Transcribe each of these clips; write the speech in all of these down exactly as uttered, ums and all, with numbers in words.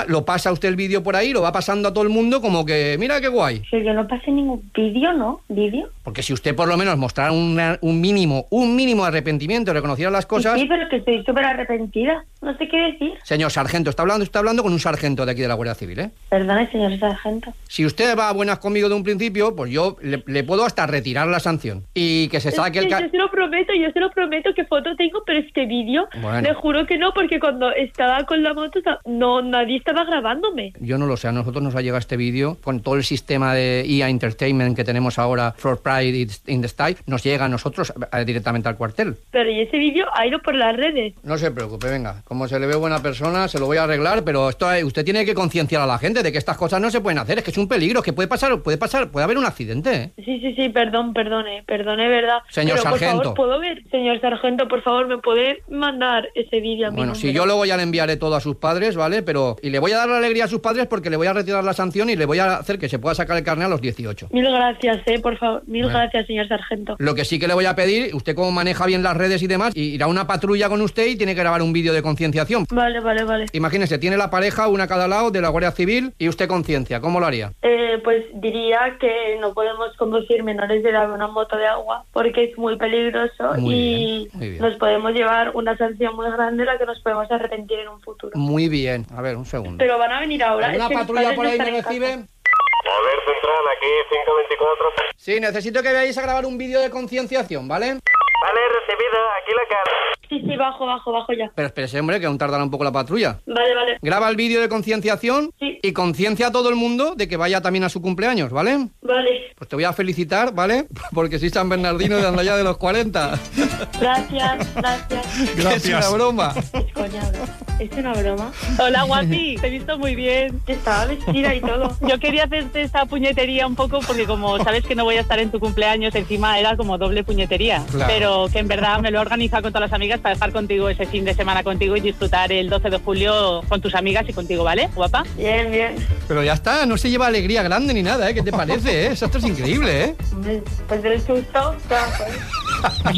encima lo pasa usted el vídeo por ahí, lo va pasando a todo el mundo como que, mira qué guay. Que yo no pasé ningún vídeo, ¿no? ¿Vídeo? Porque si usted por lo menos mostrara una, un mínimo, un mínimo arrepentimiento, reconociera las cosas... Sí, pero que estoy súper arrepentida. No sé qué decir. Señor sargento, está hablando, está hablando con un sargento de aquí de la Guardia Civil, ¿eh? Perdone, señor sargento. Si usted va a buenas conmigo de un principio, pues yo le, le puedo hasta retirar la sanción. Y que se saque es el... que Ca... yo se lo prometo, yo se lo prometo que foto tengo, pero este vídeo, bueno. le juro que no, porque cuando estaba con la moto, no, nadie estaba grabándome. Yo no lo sé, a nosotros nos ha llegado este vídeo con todo el sistema de E A Entertainment que tenemos ahora, For Pride in the Sky, nos llega a nosotros eh, directamente al cuartel. Pero y ese vídeo ha ido por las redes. No se preocupe, venga, como se le ve buena persona, se lo voy a arreglar, pero esto eh, usted tiene que concienciar a la gente de que estas cosas no se pueden hacer, es que es un peligro, que puede pasar, puede pasar, puede haber un accidente, ¿eh? Sí, sí, sí, perdón, perdone, perdone, verdad. Señor pero, sargento. por favor, ¿puedo ver? Señor sargento, por favor, ¿me puede mandar ese vídeo a mi Bueno, número? si yo luego ya le enviaré todo a sus padres, ¿vale? Pero, y le voy a dar la alegría a sus padres porque le voy a retirar la sanción y le voy a hacer que se pueda sacar el carnet a los dieciocho. Mil gracias, eh, por favor, mil Bueno. gracias, señor sargento. Lo que sí que le voy a pedir, usted como maneja bien las redes y demás, y irá una patrulla con usted y tiene que grabar un vídeo de concienciación. Vale, vale, vale. Imagínese, tiene la pareja, una a cada lado, de la Guardia Civil, y usted conciencia, ¿cómo lo haría? Eh, pues diría que no podemos conducir menores de edad en una moto de agua porque es muy peligroso Muy y bien, muy bien. nos podemos llevar una sanción muy grande la que nos podemos arrepentir en un futuro. Muy bien. A ver, un segundo. Pero van a venir ahora. ¿Alguna es que mis patrulla padres por no ahí están me en recibe? casa. A ver, central, aquí cinco veinticuatro. Sí, necesito que vayáis a grabar un vídeo de concienciación, ¿vale? Vale, recibido, aquí la cara. Sí, sí, bajo, bajo, bajo ya. Pero espérese, hombre, que aún tardará un poco la patrulla. Vale, vale. Graba el vídeo de concienciación Sí. y conciencia a todo el mundo de que vaya también a su cumpleaños, ¿vale? Vale. Pues te voy a felicitar, ¿vale? Porque soy San Bernardino de anda ya de los cuarenta. Gracias, gracias. Es una broma. Es coña, ¿no? ¿Es una broma? Hola, guapi, te he visto muy bien. Estaba vestida y todo. Yo quería hacerte esta puñetería un poco porque como sabes que no voy a estar en tu cumpleaños, encima era como doble puñetería. Claro. Pero que en verdad me lo he organizado con todas las amigas para estar contigo ese fin de semana contigo y disfrutar el doce de julio con tus amigas y contigo, ¿vale, guapa? Bien, bien. Pero ya está, no se lleva alegría grande ni nada, ¿eh? ¿Qué te parece, eh? Esto es increíble, ¿eh? Hombre, pues del susto, claro, pues.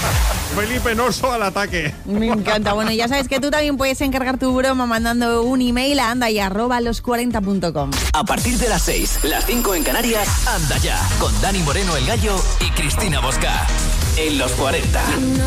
Felipe Noso al ataque. Me encanta. Bueno, ya sabes que tú también puedes encargar tu broma mandando un email a anda y arroba los cuarenta punto com. A partir de las seis, las cinco en Canarias, Anda Ya, con Dani Moreno el Gallo y Cristina Bosca. En los cuarenta.